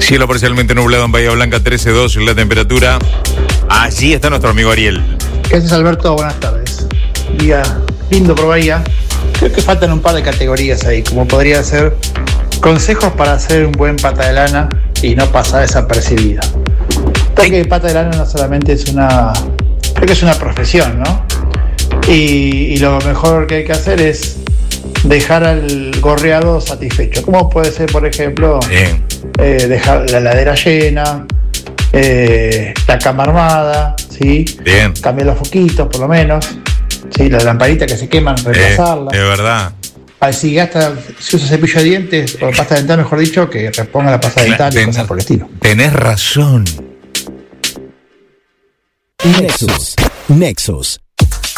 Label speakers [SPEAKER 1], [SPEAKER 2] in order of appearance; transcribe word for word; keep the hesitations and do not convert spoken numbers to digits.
[SPEAKER 1] Cielo parcialmente nublado en Bahía Blanca, trece punto dos la temperatura. Allí está nuestro amigo Ariel.
[SPEAKER 2] ¿Qué haces, Alberto? Buenas tardes. Día lindo por Bahía. Creo que faltan un par de categorías ahí, como podría ser consejos para hacer un buen pata de lana y no pasar desapercibido. Porque pata de lana no solamente es una, creo que es una profesión, ¿no? Y, y lo mejor que hay que hacer es dejar al gorreado satisfecho. ¿Cómo puede ser, por ejemplo, eh, dejar la heladera llena, eh, la cama armada, ¿sí?
[SPEAKER 1] Bien.
[SPEAKER 2] Cambiar los foquitos, por lo menos, ¿sí? Las lamparitas que se queman, reemplazarlas.
[SPEAKER 1] Eh, es verdad.
[SPEAKER 2] Ah, si gasta, si usa cepillo de dientes o pasta dental, mejor dicho, que reponga la pasta dental y cosas por el estilo.
[SPEAKER 1] Tenés razón.
[SPEAKER 3] Nexus. Nexus.